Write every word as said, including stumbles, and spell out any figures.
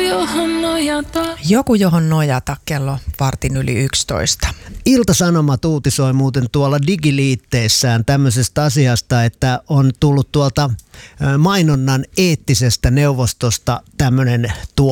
johon nojata. Joku, johon nojata, kello vartin yli yksitoista. Ilta-Sanomat uutisoi muuten tuolla digiliitteessään tämmöisestä asiasta, että on tullut tuolta mainonnan eettisestä neuvostosta tämmöinen tuo